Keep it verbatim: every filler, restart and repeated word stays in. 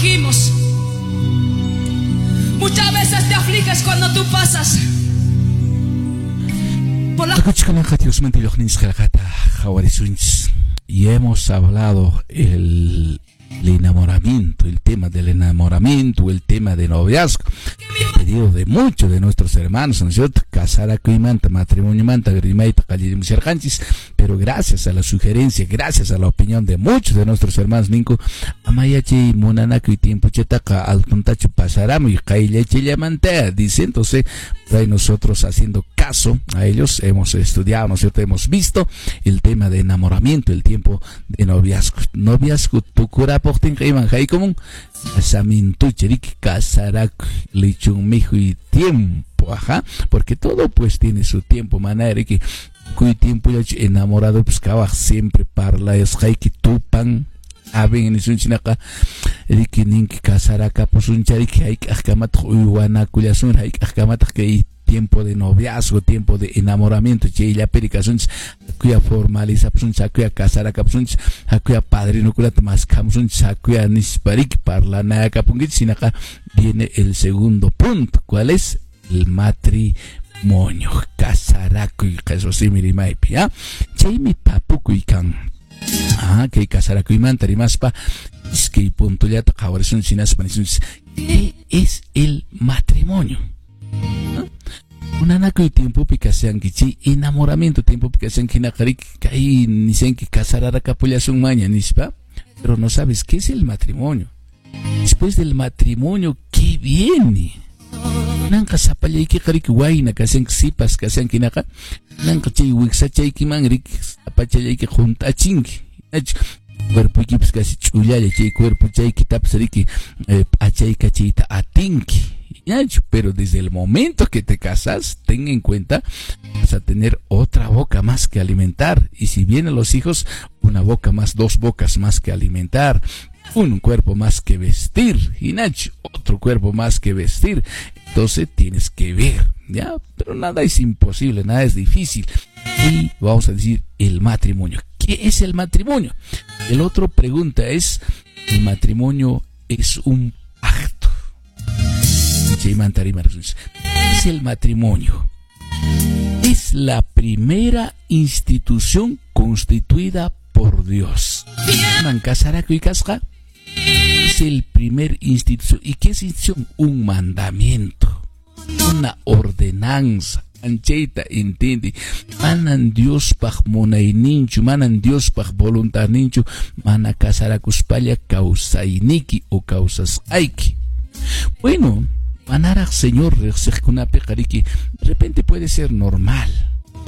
afligimos. Muchas veces te afliges cuando tú pasas por la... Y hemos hablado el, el enamoramiento, el tema del enamoramiento, el tema de noviazgo, el pedido de muchos de nuestros hermanos, ¿no es cierto? Casar a Cuimanta, matrimonio manta, grimaita, calle de pero gracias a la sugerencia, gracias a la opinión de muchos de nuestros hermanos, Ninco, Amayachi, Monanaco y tiempo chetaca, al tontacho pasaramo y Kaileche Yamantea, dice, entonces, ahí nosotros haciendo caso a ellos, hemos estudiado, ¿no es cierto? Hemos visto el tema de enamoramiento, el tiempo de noviazgo. Noviazgo, tu cura por tin kaiman hay común. Casamiento, cherik, casarac, lechun, mijo y tiempo, ajá, porque todo pues tiene su tiempo, manera que cuyo tiempo ya enamorado, pues cabaj siempre parla, es haiki tupan. Aben en isun chinaka riki ninki casaraca pues un chariki hay akamat uwana kuyasun hay akamat que tiempo de noviazgo, tiempo de enamoramiento, che ya pericasun kuya formaliza pues un chakuya casaraca pues un chakuya padrino kula tomas kamsun chakuya nisparik parla naya kapungit sinaka viene el segundo punto, ¿cuál es? El matrimonio, casaraco y casosimiri maipi, ¿ah? Che mi papu kuikan ah, que casara con imantari más pa es que punto ya ahora son chinas ¿qué es el matrimonio? ¿Ah? Una naco y tiempo pica sean que chi enamoramiento tiempo pica sean que nakari que ahí ni sean que casara la capulla son maña ni pa pero no sabes qué es el matrimonio. Después del matrimonio ¿qué viene? Nanka sapalla y que karik guayna que hacen sipas que hacen kinaka nanka chay wixa chay kimangrik apacha y que junta chinki cuerpo y pues casi chulaya chay cuerpo chay que tapsariki achay cachita atinki pero desde el momento que te casas ten en cuenta vas a tener otra boca más que alimentar y si vienen los hijos una boca más, dos bocas más que alimentar, un cuerpo más que vestir, y Nacho, otro cuerpo más que vestir. Entonces tienes que ver, ¿ya? Pero nada es imposible, nada es difícil. Y vamos a decir el matrimonio. ¿Qué es el matrimonio? El otro pregunta es, el matrimonio es un pacto. ¿Qué es el matrimonio? Es la primera institución constituida por Dios. Es el primer institución. ¿Y qué es institución? Un mandamiento, una ordenanza. Ancheita entiende. Manan Dios pag monay ninchu, manan Dios pag voluntad ninchu, mana casaracuspalla causainiki o causas aiki. Bueno, manara Señor, de repente puede ser normal.